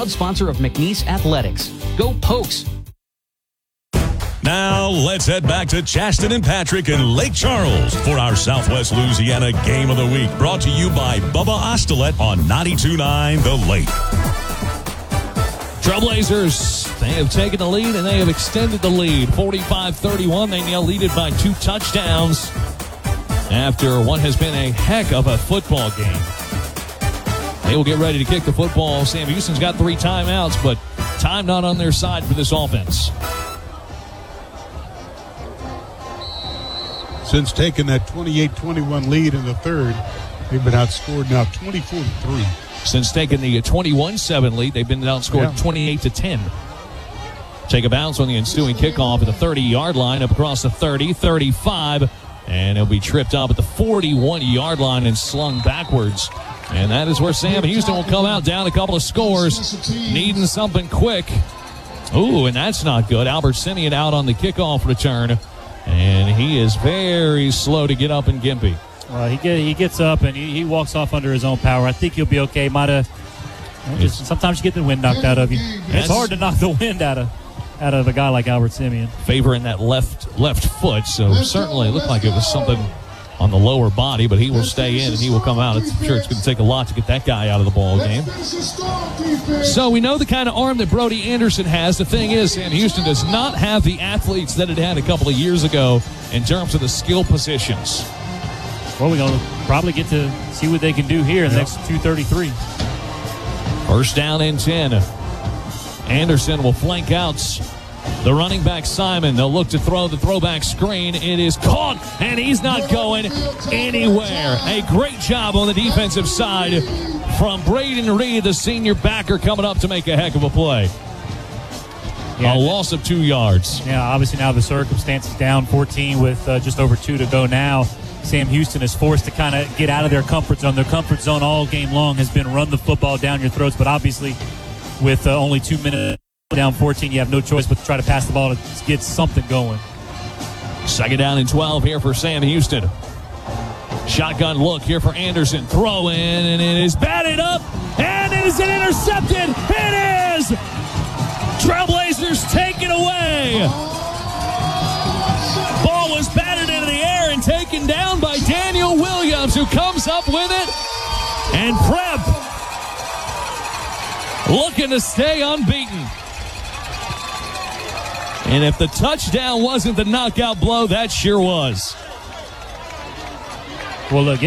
proud sponsor of McNeese Athletics. Go Pokes! Now, let's head back to Chaston and Patrick in Lake Charles for our Southwest Louisiana Game of the Week. Brought to you by Bubba Ostelet on 92.9 The Lake. Trailblazers, they have taken the lead and they have extended the lead. 45-31, they now lead it by 2 touchdowns after what has been a heck of a football game. They will get ready to kick the football. Sam Houston's got 3 timeouts, but time not on their side for this offense. Since taking that 28-21 lead in the third, they've been outscored now 24-3. Since taking the 21-7 lead, they've been outscored 28-10. Take a bounce on the ensuing kickoff at the 30-yard line, up across the 30, 35, and it'll be tripped up at the 41-yard line and slung backwards. And that is where Sam Houston will come out down a couple of scores, needing something quick. Ooh, and that's not good. Albert Simeon out on the kickoff return, and he is very slow to get up in Gimpy. Well, he gets up and he walks off under his own power. I think he'll be okay. Sometimes you get the wind knocked out of you. It's hard to knock the wind out of a guy like Albert Simeon. Favoring that left foot, so certainly it looked like it was something on the lower body, but he will stay in and he will come out. I'm sure it's going to take a lot to get that guy out of the ball game. So we know the kind of arm that Brody Anderson has. The thing is, Sam Houston does not have the athletes that it had a couple of years ago in terms of the skill positions. Well, we're going to probably get to see what they can do here in the next 2:33. First down and 10. Anderson will flank out the running back Simon. They'll look to throw the throwback screen. It is caught, and he's not going anywhere. A great job on the defensive side from Braden Reed, the senior backer, coming up to make a heck of a play. A loss of 2 yards. Yeah, obviously now the circumstances down 14 with just over 2 to go now. Sam Houston is forced to kind of get out of their comfort zone. Their comfort zone all game long has been run the football down your throats, but obviously with only 2 minutes down 14, you have no choice but to try to pass the ball to get something going. Second down and 12 here for Sam Houston. Shotgun look here for Anderson. Throw in, and it is batted up, and it is intercepted. It is! Trailblazers take it away. Ball was batted into the air and taken down by Daniel Williams, who comes up with it. And Prep looking to stay unbeaten. And if the touchdown wasn't the knockout blow, that sure was. Well, look,